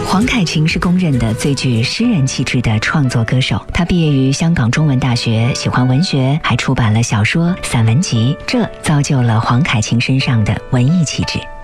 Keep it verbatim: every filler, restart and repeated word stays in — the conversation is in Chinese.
黄凯芹是公认的最具诗人气质的创作歌手，他毕业于香港中文大学，喜欢文学，还出版了小说、散文集，这造就了黄凯芹身上的文艺气质。